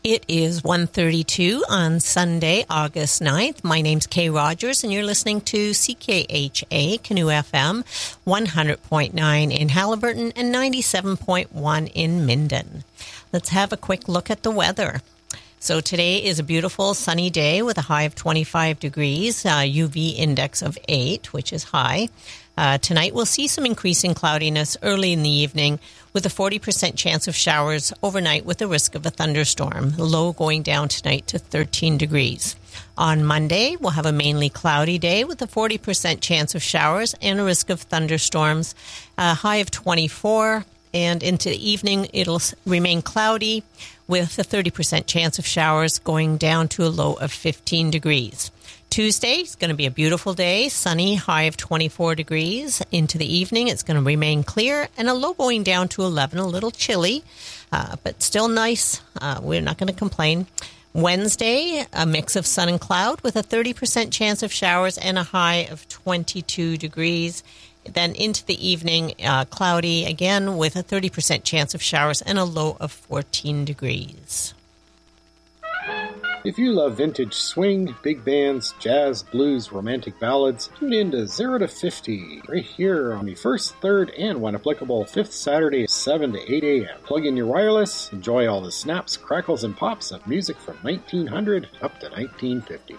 It is 1:32 on Sunday, August 9th. My name's Kay Rogers, and you're listening to CKHA, Canoe FM, 100.9 in Haliburton and 97.1 in Minden. Let's have a quick look at the weather. So today is a beautiful sunny day with a high of 25 degrees, UV index of 8, which is high. Tonight we'll see some increasing cloudiness early in the evening with a 40% chance of showers overnight with the risk of a thunderstorm. The low going down tonight to 13 degrees. On Monday, we'll have a mainly cloudy day with a 40% chance of showers and a risk of thunderstorms, a high of 24. And into the evening, it'll remain cloudy with a 30% chance of showers going down to a low of 15 degrees. Tuesday is going to be a beautiful day, sunny, high of 24 degrees. Into the evening, it's going to remain clear and a low going down to 11, a little chilly, but still nice. We're not going to complain. Wednesday, a mix of sun and cloud with a 30% chance of showers and a high of 22 degrees. Then into the evening, cloudy again with a 30% chance of showers and a low of 14 degrees. If you love vintage swing, big bands, jazz, blues, romantic ballads, tune in to 0 to 50 right here on the first, third, and when applicable, fifth Saturday, 7 to 8 a.m. Plug in your wireless, enjoy all the snaps, crackles, and pops of music from 1900 up to 1950.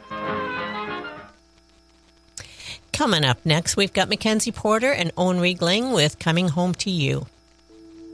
Coming up next, we've got Mackenzie Porter and Owen Riegling with Coming Home to You.